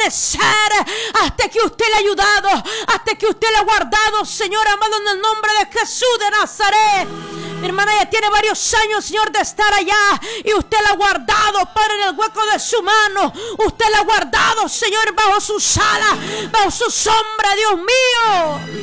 permanecer hasta que usted le ha ayudado, hasta que usted le ha guardado, Señor amado, en el nombre de Jesús de Nazaret. Mi hermana ya tiene varios años, Señor, de estar allá, y usted la ha guardado, Padre, en el hueco de su mano. Usted la ha guardado, Señor, bajo su sala, bajo su sombra, Dios mío.